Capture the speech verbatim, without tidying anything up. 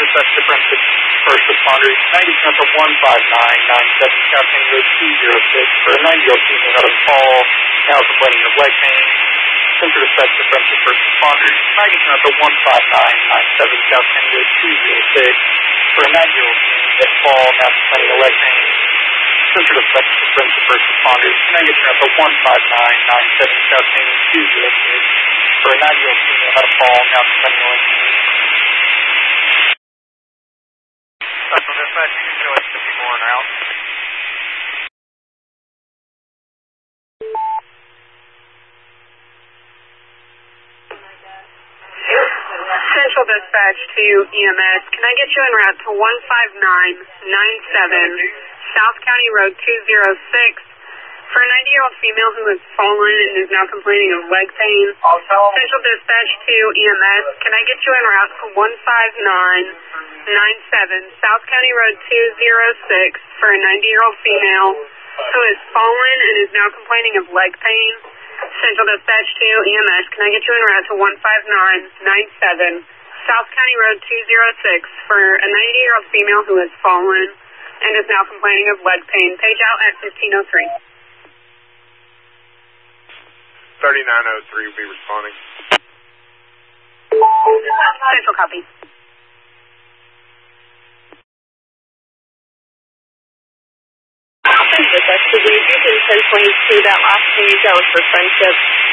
dispatch to Friendship first responders. ninety Central one five nine nine seven, South County Road two zero six for a ninety-year-old female out of fall, now complaining of leg pain. Central dispatch to Friendship first responders. ninety Central one five nine nine seven, South County Road two zero six for a ninety-year-old female at fall, now complaining of leg pain. Central dispatch to Friendship first responders. ninety Central one five nine nine seven, South County Road two zero six for a ninety-year-old female out of fall, now complaining of leg pain. Central dispatch, you can let fifty-four and out. Central dispatch to E M S. Can I get you en route to one five nine nine seven, South County Road two zero six for a ninety-year-old female who has fallen and is now complaining of leg pain? Central dispatch to E M S. Can I get you en route to one five nine nine seven, South County Road two zero six for a ninety-year-old female who has fallen and is now complaining of leg pain? Central dispatch to E M S. Can I get you en route to one five nine nine seven, South County Road two zero six for a ninety-year-old female who has fallen and is now complaining of leg pain? Page out at fifteen oh three. thirty-nine oh three will be responding. Central copy. Dispatch, could you use in ten twenty-two that last page that was for Friendship